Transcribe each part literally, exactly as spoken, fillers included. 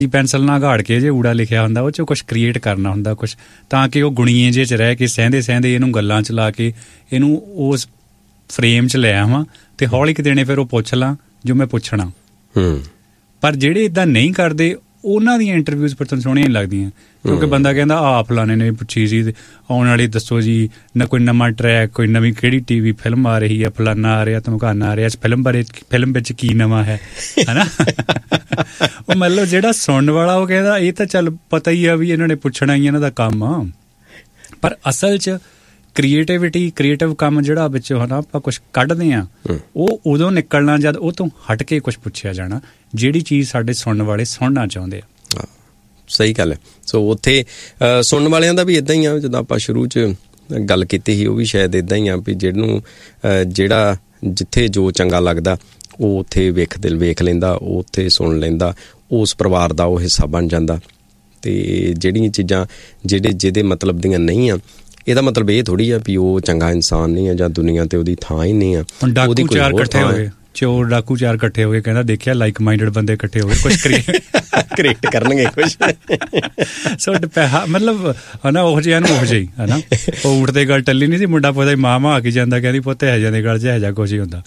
Pencil ਨਾਲ ਘਾੜ ਕੇ ਜੇ ਊੜਾ ਲਿਖਿਆ ਹੁੰਦਾ ਉਹ 'ਚੋਂ ਕੁਛ ਕ੍ਰੀਏਟ ਕਰਨਾ ਹੁੰਦਾ ਕੁਛ, ਤਾਂ ਕਿ ਉਹ ਗੁਣੀਏ ਜਿਹੇ 'ਚ ਰਹਿ ਕੇ ਸਹਿੰਦੇ ਸਹਿੰਦੇ ਇਹਨੂੰ ਗੱਲਾਂ 'ਚ ਲਾ ਕੇ ਇਹਨੂੰ ਉਸ ਫਰੇਮ 'ਚ ਲੈ ਆਵਾਂ ਅਤੇ ਹੌਲੀ ਕੁ ਦੇਣੇ ਫਿਰ ਉਹ ਪੁੱਛ ਲਾਂ ਜੋ ਮੈਂ ਪੁੱਛਣਾ। ਪਰ ਜਿਹੜੇ ਇੱਦਾਂ ਨਹੀਂ ਕਰਦੇ ਉਹਨਾਂ ਦੀਆਂ ਇੰਟਰਵਿਊਜ਼ ਪਰ ਤੁਹਾਨੂੰ ਸੋਹਣੀਆਂ ਨਹੀਂ ਲੱਗਦੀਆਂ, ਕਿਉਂਕਿ ਬੰਦਾ ਕਹਿੰਦਾ ਆ ਫਲਾਣੇ ਨੇ ਪੁੱਛੀ ਸੀ ਆਉਣ ਵਾਲੀ ਦੱਸੋ ਜੀ, ਨਾ ਕੋਈ ਨਵਾਂ ਟਰੈਕ, ਕੋਈ ਨਵੀਂ ਕਿਹੜੀ ਟੀ ਵੀ ਫਿਲਮ ਆ ਰਹੀ ਹੈ, ਫਲਾਨਾ ਆ ਰਿਹਾ, ਧਮਕਾਨਾ ਆ ਰਿਹਾ, ਇਸ ਫਿਲਮ ਬਾਰੇ ਫਿਲਮ ਵਿੱਚ ਕੀ ਨਵਾਂ ਹੈ, ਹੈ ਨਾ। ਉਹ ਮਤਲਬ ਜਿਹੜਾ ਸੁਣਨ ਵਾਲਾ ਉਹ ਕਹਿੰਦਾ ਇਹ ਤਾਂ ਚੱਲ ਪਤਾ ਹੀ ਆ ਵੀ ਇਹਨਾਂ ਨੇ ਪੁੱਛਣਾ ਹੀ ਇਹਨਾਂ ਦਾ ਕੰਮ ਆ, ਪਰ ਅਸਲ 'ਚ ਕ੍ਰੀਏਟਿਵਿਟੀ ਕ੍ਰੀਏਟਿਵ ਕੰਮ ਜਿਹੜਾ ਵਿੱਚ ਹੈ ਨਾ ਆਪਾਂ ਕੁਛ ਕੱਢਦੇ ਹਾਂ ਉਹ ਉਦੋਂ ਨਿਕਲਣਾ ਜਦ ਉਹ ਤੋਂ ਹਟ ਕੇ ਕੁਛ ਪੁੱਛਿਆ ਜਾਣਾ, ਜਿਹੜੀ ਚੀਜ਼ ਸਾਡੇ ਸੁਣਨ ਵਾਲੇ ਸੁਣਨਾ ਚਾਹੁੰਦੇ ਆ। ਸਹੀ ਗੱਲ ਹੈ। ਸੋ ਉੱਥੇ ਸੁਣਨ ਵਾਲਿਆਂ ਦਾ ਵੀ ਇੱਦਾਂ ਹੀ ਆ, ਜਦੋਂ ਆਪਾਂ ਸ਼ੁਰੂ 'ਚ ਗੱਲ ਕੀਤੀ ਸੀ ਉਹ ਵੀ ਸ਼ਾਇਦ ਇੱਦਾਂ ਹੀ ਆ ਵੀ ਜਿਹਨੂੰ ਜਿਹੜਾ ਜਿੱਥੇ ਜੋ ਚੰਗਾ ਲੱਗਦਾ ਉਹ ਉੱਥੇ ਵੇਖ ਦਿਲ ਵੇਖ ਲੈਂਦਾ, ਉਹ ਉੱਥੇ ਸੁਣ ਲੈਂਦਾ, ਉਸ ਪਰਿਵਾਰ ਦਾ ਉਹ ਹਿੱਸਾ ਬਣ ਜਾਂਦਾ। ਅਤੇ ਜਿਹੜੀਆਂ ਚੀਜ਼ਾਂ ਜਿਹੜੇ ਜਿਹਦੇ ਮਤਲਬ ਦੀਆਂ ਨਹੀਂ ਆ, ਇਹਦਾ ਮਤਲਬ ਇਹ ਥੋੜ੍ਹੀ ਆ ਵੀ ਉਹ ਚੰਗਾ ਇਨਸਾਨ ਨਹੀਂ ਆ ਜਾਂ ਦੁਨੀਆ ਤੇ ਉਹਦੀ ਥਾਂ ਹੀ ਨਹੀਂ ਆ। ਡਾਕੂ ਚਾਰ ਇਕੱਠੇ ਹੋ ਗਏ, ਚੋਰ ਡਾਕੂ ਚਾਰ ਇਕੱਠੇ ਹੋ ਗਏ, ਕਹਿੰਦਾ ਦੇਖਿਆ ਲਾਈਕ ਮਾਈਂਡਡ ਬੰਦੇ ਇਕੱਠੇ ਹੋ ਗਏ, ਕੁਛ ਕ੍ਰੀਏਟ ਕਰਨਗੇ ਕੁਛ। ਸੋ ਪੈਸਾ ਮਤਲਬ ਹੈ ਨਾ ਉਹ ਜਿਹਾ ਨੂੰ ਉਹ ਜਿਹੀ ਹੈ ਨਾ, ਉਹ ਉੱਠਦੇ ਗੱਲ ਟੱਲੀ ਨਹੀਂ ਸੀ, ਮੁੰਡਾ ਪੁੱਛਦਾ ਮਾਂ ਮਾਂ ਆ ਕੇ ਜਾਂਦਾ, ਕਹਿੰਦੀ ਪੁੱਤ ਇਹੋ ਜਿਹਾ ਦੇ ਗੱਲ 'ਚ ਇਹੋ ਜਿਹਾ ਕੁਛ ਹੀ ਹੁੰਦਾ।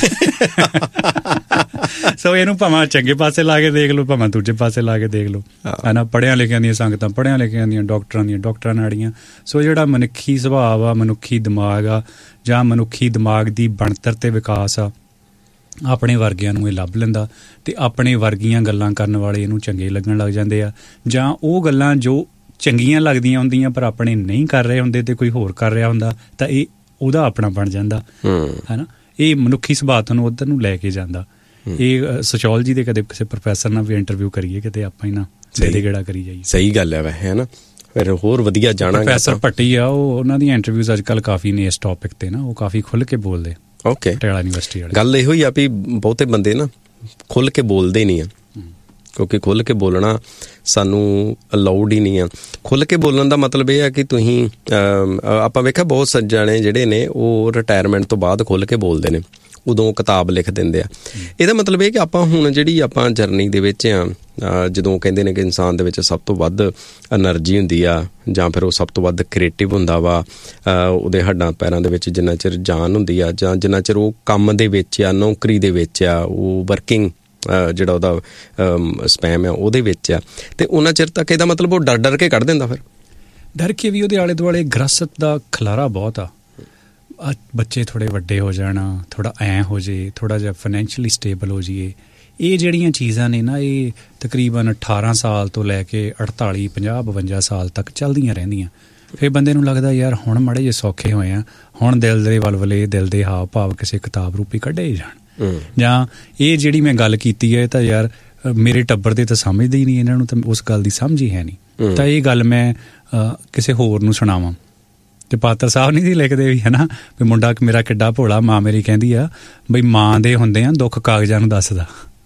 ਸੋ ਇਹਨੂੰ ਭਾਵੇਂ ਚੰਗੇ ਪਾਸੇ ਲਾ ਕੇ ਦੇਖ ਲਓ, ਭਾਵੇਂ ਦੂਜੇ ਪਾਸੇ ਲਾ ਕੇ ਦੇਖ ਲਓ, ਹੈ ਨਾ। ਪੜ੍ਹਿਆਂ ਲਿਖਿਆਂ ਦੀਆਂ ਸੰਗਤਾਂ, ਪੜ੍ਹਿਆਂ ਲਿਖਿਆਂ ਦੀਆਂ ਡਾਕਟਰਾਂ ਦੀਆਂ ਡਾਕਟਰਾਂ ਨਾੜੀਆਂ। ਸੋ ਜਿਹੜਾ ਮਨੁੱਖੀ ਸੁਭਾਅ ਆ, ਮਨੁੱਖੀ ਦਿਮਾਗ ਆ, ਜਾਂ ਮਨੁੱਖੀ ਦਿਮਾਗ ਦੀ ਬਣਤਰ ਅਤੇ ਵਿਕਾਸ ਆ, ਆਪਣੇ ਵਰਗਿਆਂ ਨੂੰ ਇਹ ਲੱਭ ਲੈਂਦਾ ਅਤੇ ਆਪਣੇ ਵਰਗੀਆਂ ਗੱਲਾਂ ਕਰਨ ਵਾਲੇ ਇਹਨੂੰ ਚੰਗੇ ਲੱਗਣ ਲੱਗ ਜਾਂਦੇ ਆ, ਜਾਂ ਉਹ ਗੱਲਾਂ ਜੋ ਚੰਗੀਆਂ ਲੱਗਦੀਆਂ ਹੁੰਦੀਆਂ ਪਰ ਆਪਣੇ ਨਹੀਂ ਕਰ ਰਹੇ ਹੁੰਦੇ ਅਤੇ ਕੋਈ ਹੋਰ ਕਰ ਰਿਹਾ ਹੁੰਦਾ ਤਾਂ ਇਹ ਉਹਦਾ ਆਪਣਾ ਬਣ ਜਾਂਦਾ, ਹੈ ਨਾ। ਇਹ ਮਨੁੱਖੀ ਸੁਭਾਅ ਤੁਹਾਨੂੰ ਉੱਧਰ ਨੂੰ ਲੈ ਕੇ ਜਾਂਦਾ। ਇਹ ਸੋਸ਼ੋਲੋਜੀ ਦੇ ਕਦੇ ਕਿਸੇ ਪ੍ਰੋਫੈਸਰ ਨਾਲ ਵੀ ਇੰਟਰਵਿਊ ਕਰੀਏ ਕਿਤੇ ਆਪਾਂ ਹੀ ਨਾ ਦੇ ਗੇੜਾ ਕਰੀ ਜਾਈਏ। ਸਹੀ ਗੱਲ ਹੈ ਵੈਸੇ, ਹੈ ਨਾ। ਫਿਰ ਹੋਰ ਵਧੀਆ ਜਾਣਾ। ਪ੍ਰੋਫੈਸਰ ਭੱਟੀ ਆ, ਉਹ ਉਹਨਾਂ ਦੀਆਂ ਇੰਟਰਵਿਊਜ਼ ਅੱਜ ਕੱਲ੍ਹ ਕਾਫੀ ਨੇ ਇਸ ਟੌਪਿਕ 'ਤੇ ਨਾ, ਉਹ ਕਾਫੀ ਖੁੱਲ੍ਹ ਕੇ ਬੋਲਦੇ। ਓਕੇ, ਪਟਿਆਲਾ ਯੂਨੀਵਰਸਿਟੀ ਵਾਲੇ। ਗੱਲ ਇਹੋ ਹੀ ਆ ਵੀ ਬਹੁਤੇ ਬੰਦੇ ਨਾ ਖੁੱਲ੍ਹ ਕੇ ਬੋਲਦੇ ਨਹੀਂ ਆ, ਕਿਉਂਕਿ ਖੁੱਲ੍ਹ ਕੇ ਬੋਲਣਾ ਸਾਨੂੰ ਅਲਾਊਡ ਹੀ ਨਹੀਂ ਆ। ਖੁੱਲ੍ਹ ਕੇ ਬੋਲਣ ਦਾ ਮਤਲਬ ਇਹ ਆ ਕਿ ਤੁਸੀਂ ਆਪਾਂ ਵੇਖਿਆ ਬਹੁਤ ਸੱਜਣੇ ਜਿਹੜੇ ਨੇ ਉਹ ਰਿਟਾਇਰਮੈਂਟ ਤੋਂ ਬਾਅਦ ਖੁੱਲ੍ਹ ਕੇ ਬੋਲਦੇ ਨੇ, ਉਦੋਂ ਕਿਤਾਬ ਲਿਖ ਦਿੰਦੇ ਆ। ਇਹਦਾ ਮਤਲਬ ਇਹ ਕਿ ਆਪਾਂ ਹੁਣ ਜਿਹੜੀ ਆਪਾਂ ਜਰਨੀ ਦੇ ਵਿੱਚ ਆ, ਜਦੋਂ ਕਹਿੰਦੇ ਨੇ ਕਿ ਇਨਸਾਨ ਦੇ ਵਿੱਚ ਸਭ ਤੋਂ ਵੱਧ ਐਨਰਜੀ ਹੁੰਦੀ ਆ ਜਾਂ ਫਿਰ ਉਹ ਸਭ ਤੋਂ ਵੱਧ ਕ੍ਰੀਏਟਿਵ ਹੁੰਦਾ ਵਾ, ਉਹਦੇ ਹੱਡਾਂ ਪੈਰਾਂ ਦੇ ਵਿੱਚ ਜਿੰਨਾ ਚਿਰ ਜਾਨ ਹੁੰਦੀ ਆ, ਜਾਂ ਜਿੰਨਾ ਚਿਰ ਉਹ ਕੰਮ ਦੇ ਵਿੱਚ ਆ, ਨੌਕਰੀ ਦੇ ਵਿੱਚ ਆ, ਉਹ ਵਰਕਿੰਗ ਜਿਹੜਾ ਉਹਦਾ ਸਪੈਮ ਆ ਉਹਦੇ ਵਿੱਚ ਆ, ਅਤੇ ਉਹਨਾਂ ਚਿਰ ਤੱਕ ਇਹਦਾ ਮਤਲਬ ਉਹ ਡਰ ਡਰ ਕੇ ਕੱਢ ਦਿੰਦਾ। ਫਿਰ ਡਰ ਕੇ ਵੀ ਉਹਦੇ ਆਲੇ ਦੁਆਲੇ ਗ੍ਰਸਤ ਦਾ ਖਲਾਰਾ ਬਹੁਤ ਆ। ਬੱਚੇ ਥੋੜ੍ਹੇ ਵੱਡੇ ਹੋ ਜਾਣਾ, ਥੋੜ੍ਹਾ ਐਂ ਹੋ ਜੇ, ਥੋੜ੍ਹਾ ਜਿਹਾ ਫਾਈਨੈਂਸ਼ੀਅਲੀ ਸਟੇਬਲ ਹੋ ਜਾਈਏ, ਇਹ ਜਿਹੜੀਆਂ ਚੀਜ਼ਾਂ ਨੇ ਨਾ ਇਹ ਤਕਰੀਬਨ ਅਠਾਰਾਂ ਸਾਲ ਤੋਂ ਲੈ ਕੇ ਅਠਤਾਲੀ ਪੰਜਾਹ ਬਵੰਜਾ ਸਾਲ ਤੱਕ ਚੱਲਦੀਆਂ ਰਹਿੰਦੀਆਂ। ਫਿਰ ਬੰਦੇ ਨੂੰ ਲੱਗਦਾ ਯਾਰ ਹੁਣ ਮਾੜੇ ਜਿਹੇ ਸੌਖੇ ਹੋਏ ਆ, ਹੁਣ ਦਿਲ ਦੇ ਵਲਵਲੇ, ਦਿਲ ਦੇ ਹਾਵ ਭਾਵ ਕਿਸੇ ਕਿਤਾਬ ਰੂਪੀ ਕੱਢੇ ਹੀ ਜਾਣ। ਜਾਂ ਇਹ ਜਿਹੜੀ ਮੈਂ ਗੱਲ ਕੀਤੀ ਹੈ ਤਾਂ ਯਾਰ ਮੇਰੇ ਟੱਬਰ ਦੇ ਤਾਂ ਸਮਝਦੇ ਹੀ ਨਹੀਂ, ਇਹਨਾਂ ਨੂੰ ਤਾਂ ਉਸ ਗੱਲ ਦੀ ਸਮਝ ਹੀ ਹੈ ਨਹੀਂ, ਤਾਂ ਇਹ ਗੱਲ ਮੈਂ ਕਿਸੇ ਹੋਰ ਨੂੰ ਸੁਣਾਵਾਂ। ਅਤੇ ਪਾਤਰ ਸਾਹਿਬ ਨਹੀਂ ਸੀ ਲਿਖਦੇ ਵੀ ਹੈ ਨਾ ਵੀ ਮੁੰਡਾ ਮੇਰਾ ਕਿੱਡਾ ਭੋਲਾ, ਮਾਂ ਮੇਰੀ ਕਹਿੰਦੀ ਆ ਬਈ ਮਾਂ ਦੇ ਹੁੰਦੇ ਆ ਦੁੱਖ ਕਾਗਜ਼ਾਂ ਨੂੰ ਦੱਸਦਾ।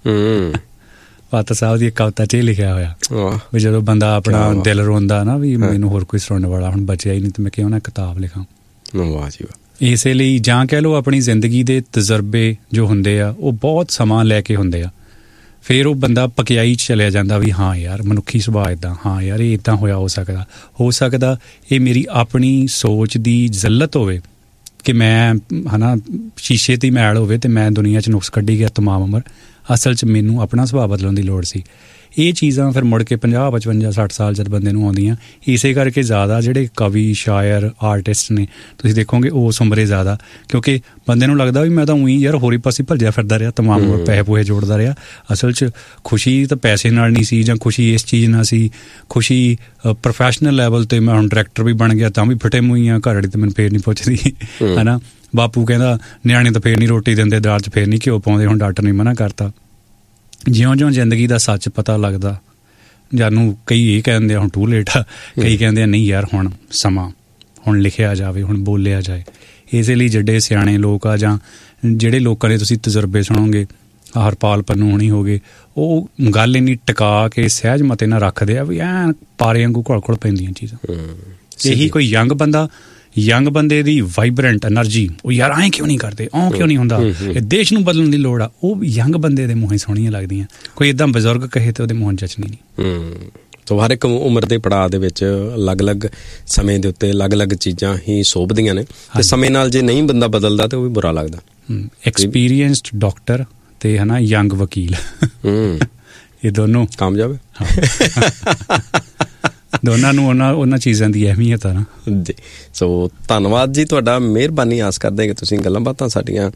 ਪਾਤਰ ਸਾਹਿਬ ਦੀ ਇੱਕ ਕਵਿਤਾ 'ਚ ਇਹ ਲਿਖਿਆ ਹੋਇਆ ਵੀ ਜਦੋਂ ਬੰਦਾ ਆਪਣਾ ਦਿਲ ਰੋਂਦਾ ਨਾ ਵੀ ਮੈਨੂੰ ਹੋਰ ਕੋਈ ਸੁਣਨ ਵਾਲਾ ਹੁਣ ਬਚਿਆ ਹੀ ਨਹੀਂ ਤਾਂ ਮੈਂ ਕਿਉਂ ਨਾ ਕਿਤਾਬ ਲਿਖਾਂ। ਵਾਹ ਜੀ ਵਾਹ। ਇਸੇ ਲਈ ਜਾਂ ਕਹਿ ਲਓ ਆਪਣੀ ਜ਼ਿੰਦਗੀ ਦੇ ਤਜਰਬੇ ਜੋ ਹੁੰਦੇ ਆ ਉਹ ਬਹੁਤ ਸਮਾਂ ਲੈ ਕੇ ਹੁੰਦੇ ਆ, ਫਿਰ ਉਹ ਬੰਦਾ ਪਕਿਆਈ 'ਚ ਚਲਿਆ ਜਾਂਦਾ ਵੀ ਹਾਂ ਯਾਰ ਮਨੁੱਖੀ ਸੁਭਾਅ ਇੱਦਾਂ, ਹਾਂ ਯਾਰ ਇਹ ਇੱਦਾਂ ਹੋਇਆ ਹੋ ਸਕਦਾ ਹੋ ਸਕਦਾ ਇਹ ਮੇਰੀ ਆਪਣੀ ਸੋਚ ਦੀ ਜ਼ੱਲਤ ਹੋਵੇ ਕਿ ਮੈਂ ਹੈ ਨਾ ਸ਼ੀਸ਼ੇ 'ਤੇ ਮੈਲ ਹੋਵੇ ਅਤੇ ਮੈਂ ਦੁਨੀਆ 'ਚ ਨੁਕਸ ਕੱਢੀ ਗਿਆ ਤਮਾਮ ਉਮਰ, ਅਸਲ 'ਚ ਮੈਨੂੰ ਆਪਣਾ ਸੁਭਾਅ ਬਦਲਣ ਦੀ ਲੋੜ ਸੀ। ਇਹ ਚੀਜ਼ਾਂ ਫਿਰ ਮੁੜ ਕੇ ਪੰਜਾਹ ਪਚਵੰਜਾ ਸੱਠ ਸਾਲ ਜਦ ਬੰਦੇ ਨੂੰ ਆਉਂਦੀਆਂ, ਇਸੇ ਕਰਕੇ ਜ਼ਿਆਦਾ ਜਿਹੜੇ ਕਵੀ ਸ਼ਾਇਰ ਆਰਟਿਸਟ ਨੇ ਤੁਸੀਂ ਦੇਖੋਗੇ ਉਸ ਉਮਰੇ ਜ਼ਿਆਦਾ, ਕਿਉਂਕਿ ਬੰਦੇ ਨੂੰ ਲੱਗਦਾ ਵੀ ਮੈਂ ਤਾਂ ਉਹੀ ਯਾਰ ਹੋਰੀ ਪਾਸੇ ਭੱਜਿਆ ਫਿਰਦਾ ਰਿਹਾ, ਤਮਾਮ ਉਮਰ ਪੈਸੇ ਪੂਹੇ ਜੋੜਦਾ ਰਿਹਾ। ਅਸਲ 'ਚ ਖੁਸ਼ੀ ਤਾਂ ਪੈਸੇ ਨਾਲ ਨਹੀਂ ਸੀ, ਜਾਂ ਖੁਸ਼ੀ ਇਸ ਚੀਜ਼ ਨਾਲ ਸੀ, ਖੁਸ਼ੀ ਪ੍ਰੋਫੈਸ਼ਨਲ ਲੈਵਲ 'ਤੇ ਮੈਂ ਹੁਣ ਡਾਇਰੈਕਟਰ ਵੀ ਬਣ ਗਿਆ ਤਾਂ ਵੀ ਫਟੇ ਮੂੰਹ ਆ, ਘਰ ਵਾਲੀ ਤਾਂ ਮੈਨੂੰ ਫੇਰ ਨਹੀਂ ਪੁੱਛਦੀ ਹੈ ਨਾ। ਬਾਪੂ ਕਹਿੰਦਾ ਨਿਆਣੇ ਤਾਂ ਫੇਰ ਨਹੀਂ ਰੋਟੀ ਦਿੰਦੇ, ਦਾਲ 'ਚ ਫੇਰ ਨਹੀਂ ਘਿਓ ਪਾਉਂਦੇ, ਹੁਣ ਡਾਕਟਰ ਨੇ ਮਨਾ ਕਰਤਾ। ਜਿਉਂ-ਜਿਉਂ ਜ਼ਿੰਦਗੀ ਦਾ ਸੱਚ ਪਤਾ ਲੱਗਦਾ, ਜਾਨੂੰ ਕਈ ਇਹ ਕਹਿੰਦੇ ਆ ਹੁਣ ਟੂ ਲੇਟ ਆ, ਕਈ ਕਹਿੰਦੇ ਆ ਨਹੀਂ ਯਾਰ ਹੁਣ ਸਮਾਂ, ਹੁਣ ਲਿਖਿਆ ਜਾਵੇ, ਹੁਣ ਬੋਲਿਆ ਜਾਏ। ਇਸੇ ਲਈ ਜਿਹੜੇ ਸਿਆਣੇ ਲੋਕ ਆ ਜਾਂ ਜਿਹੜੇ ਲੋਕਾਂ ਦੇ ਤੁਸੀਂ ਤਜਰਬੇ ਸੁਣੋਗੇ, ਹਰਪਾਲ ਪੰਨੂ ਹੋਣੀ ਹੋ ਗਏ, ਉਹ ਗੱਲ ਇੰਨੀ ਟਿਕਾ ਕੇ ਸਹਿਜ ਮਤੇ ਨਾਲ ਰੱਖਦੇ ਆ ਵੀ ਐਂ ਪਾਰੇ ਵਾਂਗੂ ਘੁਲ ਘੁਲ ਪੈਂਦੀਆਂ ਚੀਜ਼ਾਂ। ਇਹੀ ਕੋਈ ਯੰਗ ਬੰਦਾ ਯੰਗ ਬੰਦੇ ਦੀ ਵਾਈਬਰੈਂਟ એનર્ਜੀ, ਉਹ ਯਾਰ ਐਂ ਕਿਉਂ ਨਹੀਂ ਕਰਦੇ, ਉਹ ਕਿਉਂ ਨਹੀਂ ਹੁੰਦਾ, ਇਹ ਦੇਸ਼ ਨੂੰ ਬਦਲਣ ਦੀ ਲੋੜ ਆ, ਉਹ ਯੰਗ ਬੰਦੇ ਦੇ ਮੂੰਹੋਂ ਹੀ ਸੋਹਣੀਆਂ ਲੱਗਦੀਆਂ। ਕੋਈ ਇੱਦਾਂ ਬਜ਼ੁਰਗ ਕਹੇ ਤੇ ਉਹਦੇ ਮੂੰਹੋਂ ਜਚਣੀ ਨਹੀਂ। ਸੋ ਹਰ ਇੱਕ ਉਮਰ ਦੇ ਪੜਾਅ ਦੇ ਵਿੱਚ ਅਲੱਗ-ਅਲੱਗ ਸਮੇਂ ਦੇ ਉੱਤੇ ਅਲੱਗ-ਅਲੱਗ ਚੀਜ਼ਾਂ ਹੀ ਸੋਭਦੀਆਂ ਨੇ, ਤੇ ਸਮੇਂ ਨਾਲ ਜੇ ਨਹੀਂ ਬੰਦਾ ਬਦਲਦਾ ਤੇ ਉਹ ਵੀ ਬੁਰਾ ਲੱਗਦਾ। ਐਕਸਪੀਰੀਅੰਸਡ ਡਾਕਟਰ ਤੇ ਹਨਾ ਯੰਗ ਵਕੀਲ, ਇਹ ਦੋਨੋਂ ਕਾਮਯਾਬ ਦੋਨਾਂ ਨੂੰ ਉਹਨਾਂ ਉਹਨਾਂ ਚੀਜ਼ਾਂ ਦੀ ਅਹਿਮੀਅਤ ਆ ਨਾ ਜੀ। ਸੋ ਧੰਨਵਾਦ ਜੀ ਤੁਹਾਡਾ, ਮਿਹਰਬਾਨੀ। ਆਸ ਕਰਦੇ ਕਿ ਤੁਸੀਂ ਗੱਲਾਂ ਬਾਤਾਂ ਸਾਡੀਆਂ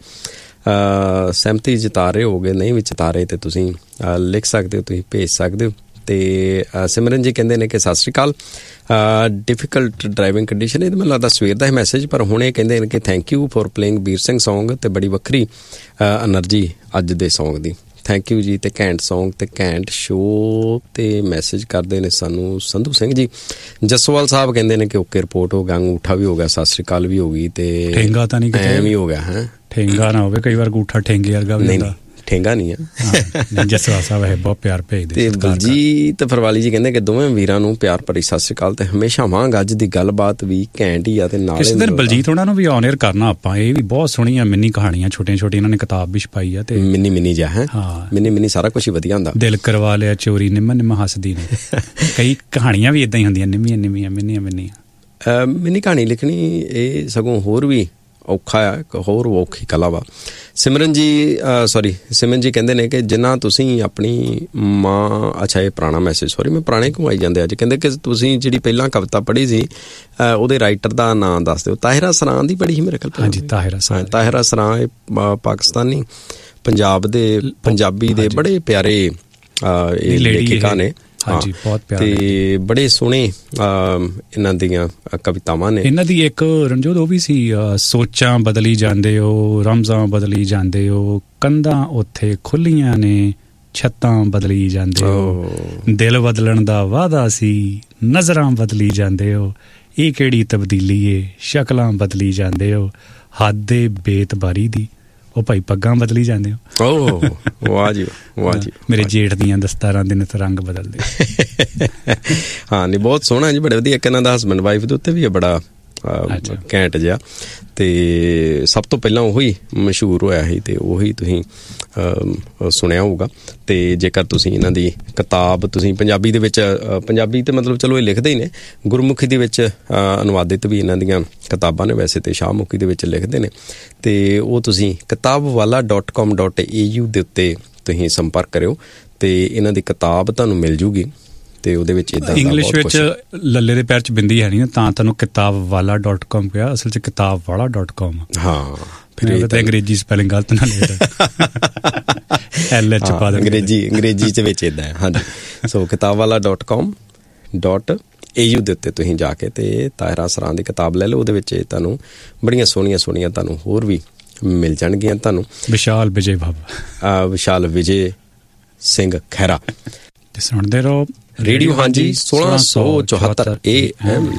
ਸਹਿਮਤੀ ਜਤਾ ਰਹੇ ਹੋਗੇ, ਨਹੀਂ ਵੀ ਜਤਾ ਰਹੇ ਤੇ ਤੁਸੀਂ ਲਿਖ ਸਕਦੇ ਹੋ, ਤੁਸੀਂ ਭੇਜ ਸਕਦੇ ਹੋ। ਤੇ ਸਿਮਰਨ ਜੀ ਕਹਿੰਦੇ ਨੇ ਕਿ ਸਤਿ ਸ਼੍ਰੀ ਅਕਾਲ, ਡਿਫੀਕਲਟ ਡਰਾਈਵਿੰਗ ਕੰਡੀਸ਼ਨ, ਇਹ ਮੈਨੂੰ ਲੱਗਦਾ ਸਵੇਰ ਦਾ ਹੀ ਮੈਸੇਜ, ਪਰ ਹੁਣ ਇਹ ਕਹਿੰਦੇ ਨੇ ਕਿ thank you for playing Veer Singh song, ਤੇ ਬੜੀ ਵੱਖਰੀ ਐਨਰਜੀ ਅੱਜ ਦੇ ਸੌਂਗ ਦੀ। ਥੈਂਕ ਯੂ ਜੀ, ਤੇ ਘੈਂਟ ਸੌਂਗ ਤੇ ਘੈਂਟ ਸ਼ੋਅ। ਤੇ ਮੈਸੇਜ ਕਰਦੇ ਨੇ ਸਾਨੂੰ ਸੰਧੂ ਸਿੰਘ ਜੀ। ਜਸਵਾਲ ਸਾਹਿਬ ਕਹਿੰਦੇ ਨੇ ਕਿ ਓਕੇ ਰਿਪੋਰਟ ਹੋ ਗਿਆ, ਅੰਗੂਠਾ ਵੀ ਹੋ ਗਿਆ, ਸਤਿ ਸ਼੍ਰੀ ਅਕਾਲ ਵੀ ਹੋ ਗਈ, ਤੇ ਠੇਂਗਾ ਤਾਂ ਨਹੀਂ ਐਵੇਂ ਹੀ ਹੋ ਗਿਆ ਹੈ, ਠੇਂਗਾ ਨਾ ਹੋਵੇ, ਕਈ ਵਾਰ ਅੰਗੂਠਾ ਠੇਂਗੇ ਵਰਗਾ ਵੀ ਹੁੰਦਾ। ਠੇਂਗਾ ਨਹੀਂ ਆ। ਜਸਵਾਲ ਸਾਹਿਬ ਹੈ ਬਹੁਤ ਪਿਆਰ ਭੇਜਦੇ। ਤੇ ਬਲਜੀਤ ਫਰਵਾਲੀ ਜੀ ਕਹਿੰਦੇ ਕਿ ਦੋਵੇਂ ਵੀਰਾਂ ਨੂੰ ਪਿਆਰ ਭਰੀ ਸਤਿ ਸ਼੍ਰੀ ਅਕਾਲ, ਤੇ ਹਮੇਸ਼ਾ ਵਾਂਗ ਅੱਜ ਦੀ ਗੱਲਬਾਤ ਵੀ ਘੈਂਟ ਹੀ ਆ। ਤੇ ਨਾਲ ਕਿਸੇ ਦਿਨ ਬਲਜੀਤ ਉਹਨਾਂ ਨੂੰ ਵੀ ਔਨ ਏਅਰ ਕਰਨਾ ਆਪਾਂ, ਇਹ ਵੀ ਬਹੁਤ ਸੋਹਣੀਆਂ ਮਿੰਨੀ ਕਹਾਣੀਆਂ, ਛੋਟੀਆਂ ਛੋਟੀਆਂ ਇਹਨਾਂ ਨੇ ਕਿਤਾਬ ਵੀ ਛਪਾਈ ਆ। ਤੇ ਮਿੰਨੀ ਮਿੰਨੀ ਜਿਹਾ ਹੈ, ਮਿੰਨੀ ਮਿੰਨੀ ਸਾਰਾ ਕੁਛ ਹੀ ਵਧੀਆ ਹੁੰਦਾ। ਦਿਲ ਕਰਵਾ ਲਿਆ ਚੋਰੀ, ਨਿੰਮਾ ਨਿੰਮਾ ਹੱਸਦੀ ਨੇ, ਕਈ ਕਹਾਣੀਆਂ ਵੀ ਏਦਾਂ ਹੀ ਹੁੰਦੀਆਂ, ਨਿੰਮੀਆਂ ਨਿੰਮੀਆਂ ਮਿੰਨੀਆਂ ਮਿੰਨੀਆਂ। ਮਿੰਨੀ ਕਹਾਣੀ ਲਿਖਣੀ ਇਹ ਸਗੋਂ ਹੋਰ ਵੀ ਔਖਾ ਆ, ਇੱਕ ਹੋਰ ਔਖੀ ਕਲਾ ਵਾ। ਸਿਮਰਨ ਜੀ ਸੌਰੀ ਸਿਮਰਨ ਜੀ ਕਹਿੰਦੇ ਨੇ ਕਿ ਜਿੰਨਾ ਤੁਸੀਂ ਆਪਣੀ ਮਾਂ, ਅੱਛਾ ਇਹ ਪੁਰਾਣਾ ਮੈਸੇਜ, ਸੌਰੀ ਮੈਂ ਪੁਰਾਣੇ ਘੁਮਾਈ ਜਾਂਦੇ ਅੱਜ, ਕਹਿੰਦੇ ਕਿ ਤੁਸੀਂ ਜਿਹੜੀ ਪਹਿਲਾਂ ਕਵਿਤਾ ਪੜ੍ਹੀ ਸੀ ਉਹਦੇ ਰਾਈਟਰ ਦਾ ਨਾਂ ਦੱਸ ਦਿਓ। ਤਾਹਿਰਾ ਸਰਾਂ ਦੀ ਪੜ੍ਹੀ ਸੀ ਮੇਰੇ ਖਿਆਲ। ਹਾਂਜੀ, ਤਾਹਿਰਾ ਸਰਾਂ। ਤਾਹਿਰਾ ਸਰਾਂ ਇਹ ਪਾਕਿਸਤਾਨੀ ਪੰਜਾਬ ਦੇ ਪੰਜਾਬੀ ਦੇ ਬੜੇ ਪਿਆਰੇ ਇਹ ਲੇਖਿਕਾ ਨੇ। ਹਾਂਜੀ, ਬਹੁਤ ਪਿਆਰੇ ਤੇ ਬੜੇ ਸੋਹਣੇ ਇਹਨਾਂ ਦੀਆਂ ਕਵਿਤਾਵਾਂ ਨੇ। ਇਹਨਾਂ ਦੀ ਇੱਕ ਰਣਜੋਤ ਉਹ ਵੀ ਸੀ, ਸੋਚਾਂ ਬਦਲੀ ਜਾਂਦੇ ਹੋ, ਰਮਜ਼ਾਂ ਬਦਲੀ ਜਾਂਦੇ ਹੋ, ਕੰਧਾਂ ਉੱਥੇ ਖੁੱਲੀਆਂ ਨੇ, ਛੱਤਾਂ ਬਦਲੀ ਜਾਂਦੇ ਹੋ, ਦਿਲ ਬਦਲਣ ਦਾ ਵਾਅਦਾ ਸੀ, ਨਜ਼ਰਾਂ ਬਦਲੀ ਜਾਂਦੇ ਹੋ, ਇਹ ਕਿਹੜੀ ਤਬਦੀਲੀ ਏ, ਸ਼ਕਲਾਂ ਬਦਲੀ ਜਾਂਦੇ ਹੋ, ਹੱਦ ਦੇ ਬੇਤਬਾਰੀ ਦੀ, ਉਹ ਭਾਈ ਪੱਗਾਂ ਬਦਲੀ ਜਾਂਦੇ ਹੋ। ਓ ਵਾਹ ਜੀ ਵਾਹ ਜੀ, ਮੇਰੇ ਜੇਠ ਦੀਆਂ ਦਸਤਾਰਾਂ ਦੇ ਨਿਤ ਰੰਗ ਬਦਲਦੇ। ਹਾਂ ਨਹੀਂ, ਬਹੁਤ ਸੋਹਣਾ ਜੀ, ਬੜੇ ਵਧੀਆ। ਇੱਕ ਇਹਨਾਂ ਦਾ ਹਸਬੈਂਡ ਵਾਈਫ ਦੇ ਉੱਤੇ ਵੀ ਹੈ ਬੜਾ ਘੈਂਟ ਜਿਹਾ, ਤੇ ਸਭ ਤੋਂ ਪਹਿਲਾਂ ਉਹੀ ਮਸ਼ਹੂਰ ਹੋਇਆ ਸੀ, ਤੇ ਉਹੀ ਤੁਸੀਂ ਸੁਣਿਆ ਹੋਊਗਾ। ਤੇ ਜੇਕਰ ਤੁਸੀਂ ਇਹਨਾਂ ਦੀ ਕਿਤਾਬ ਤੁਸੀਂ ਪੰਜਾਬੀ ਦੇ ਵਿੱਚ, ਪੰਜਾਬੀ ਤੇ ਮਤਲਬ ਚਲੋ ਇਹ ਲਿਖਦੇ ਹੀ ਨੇ, ਗੁਰਮੁਖੀ ਦੇ ਵਿੱਚ ਅਨੁਵਾਦਿਤ ਵੀ ਇਹਨਾਂ ਦੀਆਂ ਕਿਤਾਬਾਂ ਨੇ ਵੈਸੇ, ਤੇ ਸ਼ਾਹਮੁਖੀ ਦੇ ਵਿੱਚ ਲਿਖਦੇ ਨੇ। ਤੇ ਉਹ ਤੁਸੀਂ ਕਿਤਾਬ ਵਾਲਾ ਡੋਟ ਕਾਮ ਡੋਟ ਏ ਯੂ ਦੇ ਉੱਤੇ ਤੁਸੀਂ ਸੰਪਰਕ ਕਰਿਓ, ਤੇ ਇਹਨਾਂ ਦੀ ਕਿਤਾਬ ਤੁਹਾਨੂੰ ਮਿਲ ਜੂਗੀ। ਤੇ ਉਹਦੇ ਵਿੱਚ ਇਦਾਂ ਇੰਗਲਿਸ਼ ਵਿੱਚ ਲੱਲੇ ਦੇ ਪੈਰ ਚ ਬਿੰਦੀ ਹੈ ਨਹੀਂ, ਤਾਂ ਤੁਹਾਨੂੰ ਕਿਤਾਬ ਵਾਲਾ ਡੋਟ ਕਾਮ ਪਿਆ, ਅਸਲ ਚ ਕਿਤਾਬ ਵਾਲਾ ਡੋਟ ਕਾਮ। ਹਾਂ, ਫਿਰ ਤਾਂ ਅੰਗਰੇਜ਼ੀ ਸਪੈਲਿੰਗ ਗਲਤ ਨਾ ਲਿਖਦਾ, ਐਲ ਐਚ ਪਾ ਦੇ, ਅੰਗਰੇਜ਼ੀ ਅੰਗਰੇਜ਼ੀ ਚ ਵਿੱਚ ਇਦਾਂ ਹੈ। ਹਾਂਜੀ, ਸੋ ਕਿਤਾਬ ਵਾਲਾ ਡੋਟ ਕਾਮ ਡੋਟ ਏ ਯੂ ਦੇ ਉੱਤੇ ਤੁਸੀਂ ਜਾ ਕੇ ਤੇ ਤਾਹਿਰਾ ਸਰਾਂ ਦੀ ਕਿਤਾਬ ਲੈ ਲਓ। ਉਹਦੇ ਵਿੱਚ ਤੁਹਾਨੂੰ ਬੜੀਆਂ ਸੋਹਣੀਆਂ ਸੋਹਣੀਆਂ ਤੁਹਾਨੂੰ ਹੋਰ ਵੀ ਮਿਲ ਜਾਣਗੀਆਂ। ਤੁਹਾਨੂੰ ਵਿਸ਼ਾਲ ਵਿਜੇ ਬਾਬਾ, ਵਿਸ਼ਾਲ ਵਿਜੇ ਸਿੰਘ ਖਹਿਰਾ। ਤੇ ਸੁਣਦੇ ਰਹੋ ਰੇਡੀਓ ਹਾਂਜੀ ਸੋਲਾਂ ਸੌ ਚੌਹੱਤਰ ਏ ਐਮ।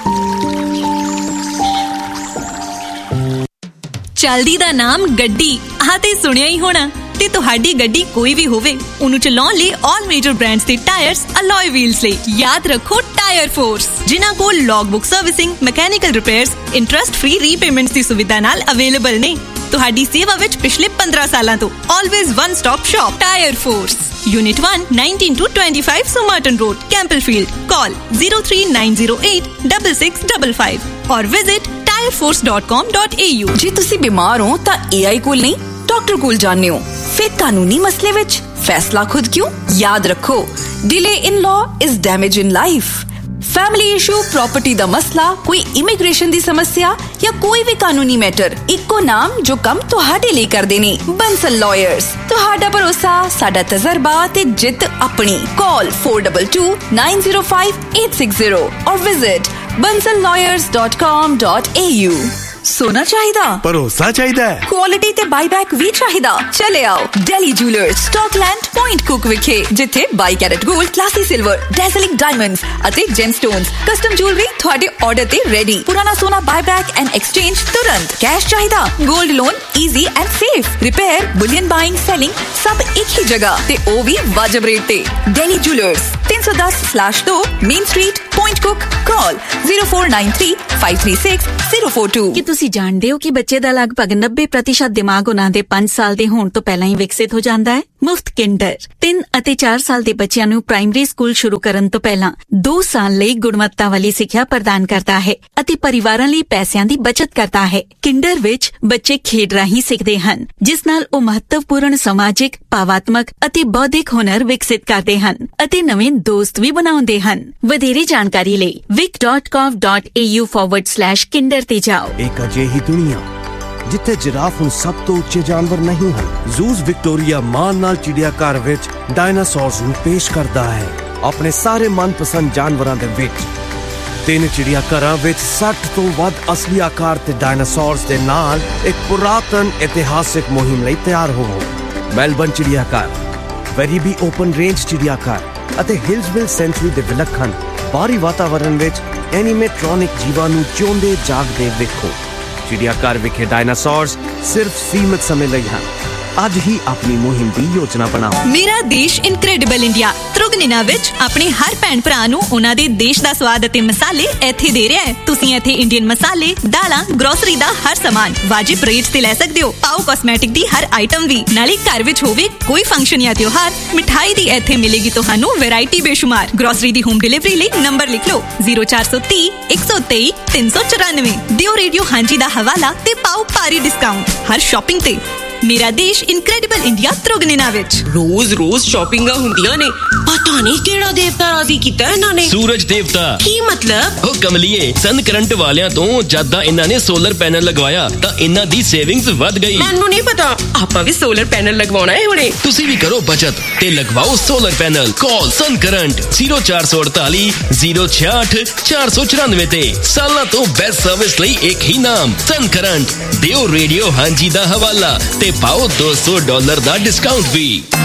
ਚਲਦੀ ਦਾ ਨਾਮ ਗੱਡੀ, ਆਹ ਤੇ ਸੁਣਿਆ ਹੀ ਹੋਣਾ। ਤੇ ਤੁਹਾਡੀ ਗੱਡੀ ਕੋਈ ਵੀ ਹੋਵੇ, ਉਹਨੂੰ ਚਲਾਉਣ ਲਈ ਆਲ ਮੇਜਰ ਬ੍ਰਾਂਡਸ ਦੇ ਟਾਇਰਸ ਅਲੋਏ ਵੀਲਸ ਲਈ ਯਾਦ ਰੱਖੋ ਟਾਇਰ ਫੋਰਸ, ਜਿਨ੍ਹਾਂ ਕੋਲ log book servicing, mechanical repairs, interest free repayments ਦੀ ਸੁਵਿਧਾ ਨਾਲ ਅਵੇਲੇਬਲ ਨੇ। ਤੁਹਾਡੀ ਸੇਵਾ ਵਿੱਚ ਪਿਛਲੇ ਪੰਦਰਾਂ ਸਾਲਾਂ ਤੋਂ always one stop shop tyre force, Unit one, nineteen to twenty-five Somerton Road, Campbellfield. Call zero three nine zero eight six six five five or visit tire force dot com dot a u। ਜੇ ਤੁਸੀਂ ਬਿਮਾਰ ਹੋ ਤਾਂ A I ਕੋਲ ਨਹੀਂ, doctor ਕੋਲ ਜਾਂਦੇ ਹੋ। ਫਿਰ ਕਾਨੂੰਨੀ ਮਸਲੇ ਵਿੱਚ ਫੈਸਲਾ ਖੁਦ ਕਿਉਂ? ਯਾਦ ਰੱਖੋ, delay in law is damage in life। Family issue, property ਦਾ ਮਸਲਾ, ਕੋਈ ਇਮੀਗ੍ਰੇਸ਼ਨ ਦੀ ਸਮੱਸਿਆ ਜਾਂ ਕੋਈ ਵੀ ਕਾਨੂੰਨੀ ਮੈਟਰ, ਇੱਕੋ ਨਾਮ ਜੋ ਕੰਮ ਤੁਹਾਡੇ ਲਈ ਕਰਦੇ ਨੇ, ਬੰਸਲ ਲਾਇਰਸ। ਤੁਹਾਡਾ ਭਰੋਸਾ, ਸਾਡਾ ਤਜਰਬਾ ਤੇ ਜਿੱਤ ਆਪਣੀ। ਕਾਲ four two two nine zero five eight six zero or visit bansal lawyers dot com dot a u। ਸੋਨਾ ਚਾਹੀਦਾ, ਭਰੋਸਾ ਚਾਹੀਦਾ, ਕੁਆਲਿਟੀ ਤੇ ਬਾਈਬੈਕ ਵੀ ਚਾਹੀਦਾ? ਚਲੇ ਆਓ ਡੈਲੀ ਜੂਲਰਸ, ਸਟਾਕਲੈਂਡ, ਪੁਆਇੰਟ ਕੁਕ ਵਿਖੇ, ਜਿੱਥੇ ਬਾਈ carat gold, classy silver, ਡੈਜ਼ਲਿੰਗ diamonds ਅਤੇ ਜੈਮਸਟੋਨਸ, ਕਸਟਮ ਜੁਐਲਰੀ ਤੁਹਾਡੇ ਆਰਡਰ ਤੇ ਰੈਡੀ। ਪੁਰਾਣਾ ਸੋਨਾ ਬਾਈਬੈਕ ਐਂਡ ਐਕਸਚੇਂਜ ਤੁਰੰਤ। ਕੈਸ਼ ਚਾਹੀਦਾ, gold loan easy and safe. Repair, bullion buying, selling ਸਭ ਇੱਕ ਹੀ ਜਗ੍ਹਾ ਤੇ ਉਹ ਵੀ ਵਾਜਬ ਰੇਟ ਤੇ। ਡੈਲੀ ਜੂਲਰਸ, ਤਿੰਨ ਸੌ ਦਸ ਸਲੈਸ਼ ਦੋ main street, Point Cook. Call zero four nine three five three six zero four two. ਕੀ ਤੁਸੀਂ ਜਾਣਦੇ ਹੋ ਕਿ ਬੱਚੇ ਦਾ ਲਗਭਗ ਨੱਬੇ ਪ੍ਰਤੀਸ਼ਤ ਦਿਮਾਗ ਉਹਨਾਂ ਦੇ ਪੰਜ ਸਾਲ ਦੇ ਹੋਣ ਤੋਂ ਪਹਿਲਾਂ ਹੀ ਵਿਕਸਿਤ ਹੋ ਜਾਂਦਾ ਹੈ? ਮੁਫਤ ਕਿੰਡਰ ਤਿੰਨ ਅਤੇ ਚਾਰ ਸਾਲ ਦੇ ਬੱਚਿਆਂ ਨੂੰ ਪ੍ਰਾਇਮਰੀ ਸਕੂਲ ਸ਼ੁਰੂ ਕਰਨ ਤੋਂ ਪਹਿਲਾਂ ਦੋ ਸਾਲ ਲਈ ਗੁਣਵੱਤਾ ਵਾਲੀ ਸਿੱਖਿਆ ਪ੍ਰਦਾਨ ਕਰਦਾ ਹੈ ਅਤੇ ਪਰਿਵਾਰਾਂ ਲਈ ਪੈਸਿਆਂ ਦੀ ਬਚਤ ਕਰਦਾ ਹੈ। ਕਿੰਡਰ ਵਿੱਚ ਬੱਚੇ ਖੇਡ ਰਾਹੀਂ ਸਿੱਖਦੇ ਹਨ, ਜਿਸ ਨਾਲ ਉਹ ਮਹੱਤਵਪੂਰਨ ਸਮਾਜਿਕ, ਭਾਵਾਤਮਕ ਅਤੇ ਬੌਧਿਕ ਹੁਨਰ ਵਿਕਸਿਤ ਕਰਦੇ ਹਨ ਅਤੇ ਨਵੇਂ ਦੋਸਤ ਵੀ ਬਣਾਉਂਦੇ ਹਨ। ਵਧੇਰੇ ਜਾਣਕਾਰੀ ਲਈ ਵਿਕ ਡਾਟ ਕੌਮ dot A you forward slash Kinder ਤੇ ਜਾਓ। ਇੱਕ ਅਜਿਹੀ ਦੁਨੀਆ ਜਿੱਥੇ ਜਿਰਾਫ ਹੁਣ ਸਭ ਤੋਂ ਉੱਚੇ ਜਾਨਵਰ ਨਹੀਂ ਹਨ। ਜ਼ੂਜ਼ ਵਿਕਟੋਰੀਆ ਮਾਨ ਨਾਲ ਚਿੜੀਆ ਘਰ ਵਿੱਚ ਡਾਇਨਾਸੌਰਸ ਨੂੰ ਪੇਸ਼ ਕਰਦਾ ਹੈ। ਆਪਣੇ ਸਾਰੇ ਮਨਪਸੰਦ ਜਾਨਵਰਾਂ ਦੇ ਵਿੱਚ ਤਿੰਨ ਚਿੜੀਆ ਘਰਾਂ ਵਿੱਚ ਸੱਠ ਤੋਂ ਵੱਧ ਅਸਲੀ ਆਕਾਰ ਤੇ ਡਾਇਨਾਸੌਰਸ ਦੇ ਨਾਲ ਇੱਕ ਪੁਰਾਤਨ ਇਤਿਹਾਸਿਕ ਮੁਹਿੰਮ ਲਈ ਤਿਆਰ ਹੋਵੋ। ਮੈਲਬਨ ਚਿੜੀਆ ਘਰ, ਵੈਰੀਬੀ ਓਪਨ ਰੇਂਜ ਚਿੜੀਆ ਘਰ ਅਤੇ ਹਿਲਸਵਿਲ ਸੈਂਚੁਰੀ ਦੇ ਵਿਲੱਖਣ ਬਾਹਰੀ ਵਾਤਾਵਰਣ ਵਿੱਚ ਐਨੀਮੇਟ੍ਰੋਨਿਕ ਜੀਵਾਂ ਨੂੰ ਜਿਉਂਦੇ ਜਾਗਦੇ ਵੇਖੋ। ਚਿੜੀਆ ਘਰ ਵਿਖੇ ਡਾਇਨਾਸੌਰਸ ਸਿਰਫ ਸੀਮਿਤ ਸਮੇਂ ਲਈ ਹਨ। ਅੱਜ ਹੀ ਆਪਣੀ ਮੁਹਿੰਮ ਦੀ ਯੋਜਨਾ ਬਣਾਓ। ਮੇਰਾ ਦੇਸ਼ ਇਨਕ੍ਰੈਡੀਬਲ ਇੰਡੀਆ ਤ੍ਰਿਗੁਣਿਨਾ ਵਿੱਚ ਆਪਣੇ ਹਰ ਭੈਣ ਭਰਾ ਨੂੰ ਉਹਨਾਂ ਦੇ ਦੇਸ਼ ਦਾ ਸਵਾਦ ਅਤੇ ਮਸਾਲੇ ਇੱਥੇ ਦੇ ਰਿਹਾ ਹੈ। ਤੁਸੀਂ ਇੱਥੇ ਇੰਡੀਅਨ ਮਸਾਲੇ, ਦਾਲਾਂ, ਗਰੋਸਰੀ ਦਾ ਹਰ ਸਾਮਾਨ ਵਾਜਿਬ ਰੇਟ ਤੇ ਲੈ ਸਕਦੇ ਹੋ। ਪਾਓ ਕਾਸਮੈਟਿਕ ਦੀ ਹਰ ਆਈਟਮ ਵੀ। ਨਾਲੇ ਘਰ ਵਿੱਚ ਹੋਵੇ ਕੋਈ ਫੰਕਸ਼ਨ ਜਾਂ ਤਿਉਹਾਰ, ਮਿਠਾਈ ਦੀ ਇੱਥੇ ਮਿਲੇਗੀ ਤੁਹਾਨੂੰ ਵੈਰਾਈਟੀ ਬੇਸ਼ੁਮਾਰ। ਗਰੋਸਰੀ ਦੀ ਹੋਮ ਡਿਲੀਵਰੀ ਲਈ ਨੰਬਰ ਲਿਖ ਲਓ ਜ਼ੀਰੋ ਚਾਰ ਸੌ ਤੀਹ ਇੱਕ ਸੌ ਤੇਈ ਤਿੰਨ ਸੌ ਚੁਰਾਨਵੇਂ। ਦਿਓ ਰੇਡੀਓ ਹਾਂਜੀ ਦਾ ਹਵਾਲਾ ਤੇ ਪਾਓ ਭਾਰੀ ਡਿਸਕਾਊਂਟ ਹਰ ਸ਼ਾਪਿੰਗ ਤੇ। ਮੇਰਾ ਦੇਸ਼ ਇਨਕ੍ਰੈਡੀਬਲ ਇੰਡੀਆ ਤ੍ਰਿਗੁਣਿਨਾ ਵਿੱਚ। ਰੋਜ਼ ਰੋਜ਼ ਸ਼ਾਪਿੰਗਾਂ ਹੁੰਦੀਆਂ ਨੇ, ਪਤਾ ਨਹੀਂ ਕਿਹੜਾ ਦੇਵਤਾ ਰਾਜ਼ੀ ਕੀਤਾ ਇਹਨਾਂ ਨੇ। ਸੂਰਜ ਦੇਵਤਾ। ਕੀ ਮਤਲਬ? ਉਹ ਕਮਲੀਏ, ਸਨ ਕਰੰਟ ਵਾਲਿਆਂ ਤੋਂ ਜਦਾਂ ਇਹਨਾਂ ਨੇ ਸੋਲਰ ਪੈਨਲ ਲਗਵਾਇਆ ਤਾਂ ਇਹਨਾਂ ਦੀ ਸੇਵਿੰਗਸ ਵੱਧ ਗਈ। ਮੈਨੂੰ ਨਹੀਂ ਪਤਾ, ਆਪਾਂ ਵੀ ਸੋਲਰ ਪੈਨਲ ਲਗਵਾਉਣਾ ਹੈ ਹੁਣੇ। ਤੁਸੀਂ ਵੀ ਕਰੋ ਬਚਤ ਤੇ ਲਗਵਾਓ ਸੋਲਰ ਪੈਨਲ। ਕਾਲ ਸਨ ਕਰੰਟ ਜ਼ੀਰੋ ਚਾਰ ਸੌ ਅੜਤਾਲੀ ਜ਼ੀਰੋ ਛਿਆਹਠ ਚਾਰ ਸੌ ਚੁਰਾਨਵੇਂ ਤੇ। ਸਾਲਾਂ ਤੋਂ ਬੈਸਟ ਸਰਵਿਸ ਲਈ ਇੱਕ ਹੀ ਨਾਮ, ਸਨ ਕਰੰਟ। ਦਿਓ ਰੇਡੀਓ ਹਾਂਜੀ ਦਾ ਹਵਾਲਾ ਤੇ ਪਾਓ ਦੋ ਸੌ ਡਾਲਰ ਦਾ ਡਿਸਕਾਊਂਟ ਵੀ।